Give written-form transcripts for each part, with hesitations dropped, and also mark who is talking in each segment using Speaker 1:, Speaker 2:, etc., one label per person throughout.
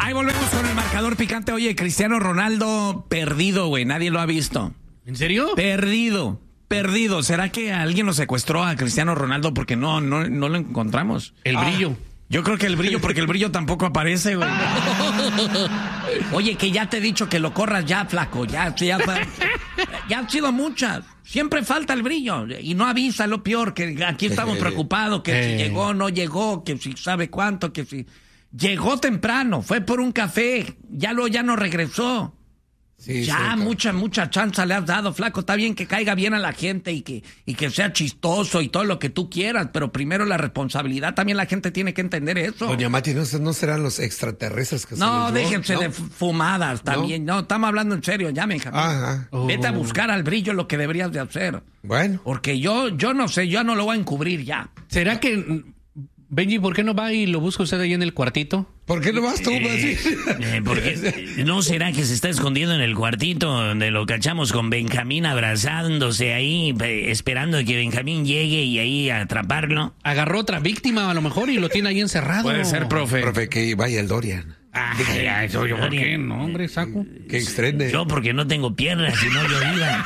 Speaker 1: Ahí volvemos con el marcador picante. Oye, Cristiano Ronaldo perdido, güey. Nadie lo ha visto.
Speaker 2: ¿En serio?
Speaker 1: Perdido. ¿Será que alguien lo secuestró a Cristiano Ronaldo porque no lo encontramos?
Speaker 2: El brillo.
Speaker 1: Yo creo que el brillo, porque el brillo tampoco aparece, güey. Oye, que ya te he dicho que lo corras ya, flaco. Ya han sido muchas. Siempre falta el brillo. Y no avisa, lo peor, que aquí estamos preocupados, que si llegó, no llegó, que si sabe cuánto, que si... Llegó temprano, fue por un café, ya no regresó.
Speaker 3: Sí,
Speaker 1: ya mucha chance le has dado, flaco. Está bien que caiga bien a la gente y que sea chistoso y todo lo que tú quieras, pero primero la responsabilidad, también la gente tiene que entender eso.
Speaker 3: Doña Mati, ¿no serán los extraterrestres que
Speaker 1: no, déjense de fumadas también. No, estamos hablando en serio, ya, Benjamín. Vete a buscar al brillo lo que deberías de hacer.
Speaker 3: Bueno.
Speaker 1: Porque yo no sé, yo no lo voy a encubrir ya.
Speaker 2: ¿Será que... Benji, ¿por qué no va y lo busca usted ahí en el cuartito?
Speaker 3: ¿Por qué no vas tú?
Speaker 4: Porque ¿no será que se está escondiendo en el cuartito donde lo cachamos con Benjamín abrazándose ahí, esperando que Benjamín llegue y ahí a atraparlo?
Speaker 2: Agarró otra víctima a lo mejor y lo tiene ahí encerrado.
Speaker 1: Puede ser, profe.
Speaker 3: Profe, que vaya el Dorian.
Speaker 2: Eso yo, ¿por qué? No, hombre, saco.
Speaker 3: Que estrene.
Speaker 4: Yo porque no tengo piernas, si no yo iba.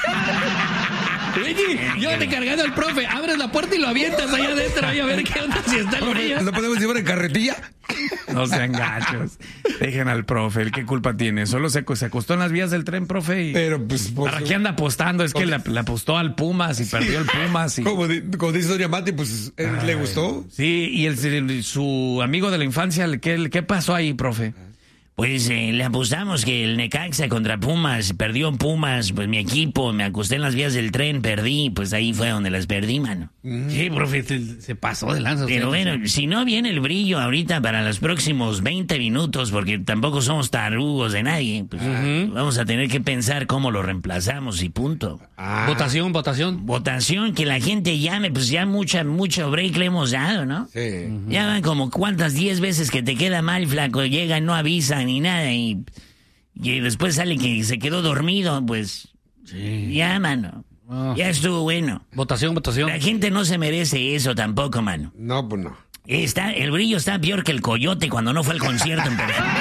Speaker 2: Benji, llévate cargando al profe, abres la puerta y lo avientas allá adentro, ahí a ver qué onda, si está el brillo.
Speaker 3: ¿No podemos llevar en carretilla?
Speaker 1: No sean gachos. Dejen al profe, ¿el qué culpa tiene? Solo se acostó en las vías del tren, profe.
Speaker 3: Pero pues...
Speaker 1: ¿Para qué anda apostando? Es que le apostó al Pumas y perdió el Pumas. Y...
Speaker 3: Como dice Doña Mati, pues le gustó.
Speaker 1: Sí, y su amigo de la infancia, ¿qué pasó ahí, profe?
Speaker 4: Pues le apostamos que el Necaxa contra Pumas, perdió Pumas, pues mi equipo, me acosté en las vías del tren, perdí, pues ahí fue donde las perdí, mano.
Speaker 2: Sí, profe, se pasó de lanza.
Speaker 4: Pero bueno, si no viene el brillo ahorita para los próximos 20 minutos, porque tampoco somos tarugos de nadie, pues vamos a tener que pensar cómo lo reemplazamos y punto.
Speaker 2: Votación.
Speaker 4: Votación, que la gente llame, pues ya mucho break le hemos dado, ¿no?
Speaker 3: Sí.
Speaker 4: Ya van como cuántas 10 veces que te queda mal, flaco, llega y no avisa ni nada y después sale que se quedó dormido, pues ya, mano. Ya estuvo bueno.
Speaker 2: Votación.
Speaker 4: La gente no se merece eso tampoco, mano.
Speaker 3: No, pues no.
Speaker 4: El brillo está peor que el coyote cuando no fue al concierto en persona.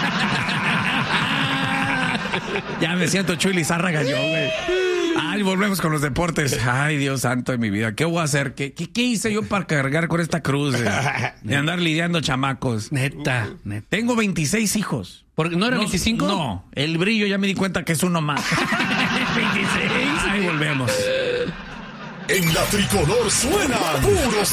Speaker 1: Ya me siento Chuy Lizárraga yo, güey. Ay, volvemos con los deportes. Ay, Dios santo de mi vida. ¿Qué voy a hacer? ¿Qué hice yo para cargar con esta cruz de andar lidiando chamacos?
Speaker 2: Neta.
Speaker 1: Tengo 26 hijos.
Speaker 2: ¿No eran 25?
Speaker 1: No, el brillo ya me di cuenta que es uno más. 26. Ahí volvemos.
Speaker 5: En la tricolor suenan puros